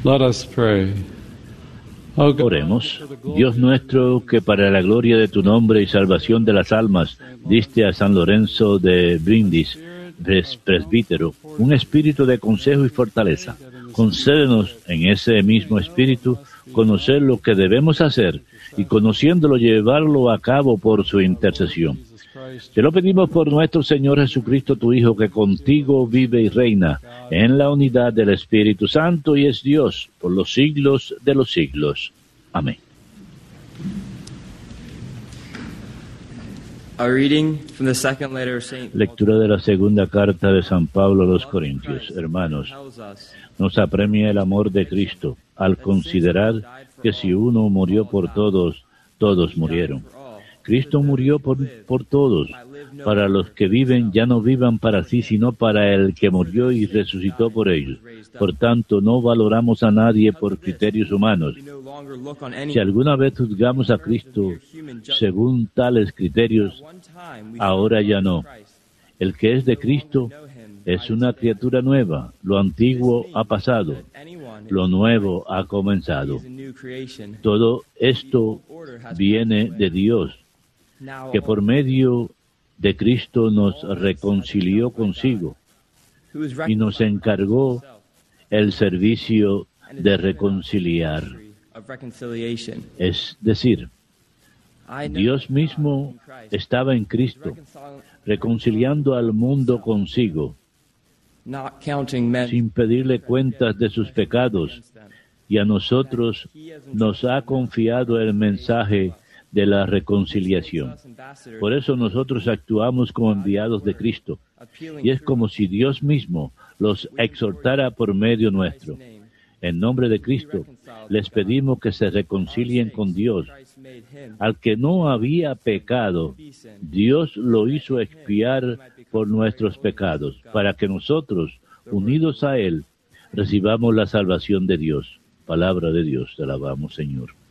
Let us pray. Oh God, Oremos. Dios nuestro, que para la gloria de tu nombre y salvación de las almas diste a San Lorenzo de Brindis, presbítero, un espíritu de consejo y fortaleza. Concédenos en ese mismo espíritu conocer lo que debemos hacer y conociéndolo llevarlo a cabo por su intercesión. Te lo pedimos por nuestro Señor Jesucristo, tu Hijo, que contigo vive y reina en la unidad del Espíritu Santo y es Dios por los siglos de los siglos. Amén. A reading from the second letter of Saint Lectura de la segunda carta de San Pablo a los Corintios. Hermanos, tells us nos apremia el amor de Cristo al considerar que si uno murió por todos, todos murieron. Cristo murió por todos, para los que viven ya no vivan para sí, sino para el que murió y resucitó por ellos. Por tanto, no valoramos a nadie por criterios humanos. we no longer look on any Si alguna vez juzgamos a Cristo según tales criterios, one time we ahora ya no. El que es de Cristo es una criatura nueva. Lo antiguo ha pasado, anyone lo nuevo ha comenzado. is a new creation. Todo esto viene de Dios, Now que por medio de Cristo nos reconcilió consigo who is y nos encargó el servicio de reconciliar. of reconciliation. Es decir, I know Dios mismo estaba en Cristo, reconciling, reconciliando al mundo consigo, not counting men sin pedirle cuentas de sus pecados, y a nosotros nos ha confiado el mensaje de la reconciliación. Por eso nosotros actuamos como enviados de Cristo, y es como si Dios mismo los exhortara por medio nuestro. En nombre de Cristo, les pedimos que se reconcilien con Dios. Al que no había pecado, Dios lo hizo expiar por nuestros pecados, para que nosotros, unidos a Él, recibamos la salvación de Dios. Palabra de Dios, te alabamos, Señor.